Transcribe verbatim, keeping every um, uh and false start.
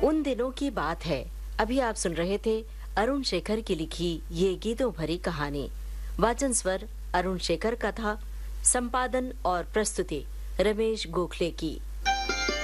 उन दिनों की बात है। अभी आप सुन रहे थे अरुण शेखर की लिखी ये गीतों भरी कहानी। वाचन स्वर अरुण शेखर का था। संपादन और प्रस्तुति रमेश गोखले की।